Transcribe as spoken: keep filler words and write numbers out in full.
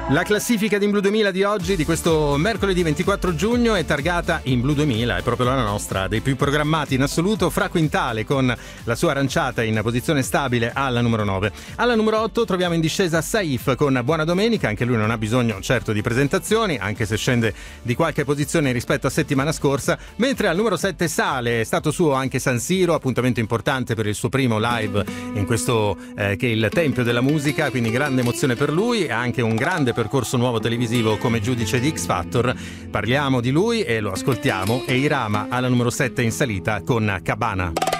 La classifica di In Blu duemila di oggi, di questo mercoledì ventiquattro giugno, è targata In Blu duemila, è proprio la nostra, dei più programmati in assoluto. Fra Quintale con la sua aranciata in posizione stabile alla numero nove. Alla numero otto troviamo in discesa Saif con Buona Domenica, anche lui non ha bisogno certo di presentazioni, anche se scende di qualche posizione rispetto a settimana scorsa, mentre al numero sette sale, è stato suo anche San Siro, appuntamento importante per il suo primo live in questo eh, che è il Tempio della Musica, quindi grande emozione per lui e anche un grande percorso nuovo televisivo come giudice di X Factor. Parliamo di lui e lo ascoltiamo. E Irama alla numero sette in salita con Cabana.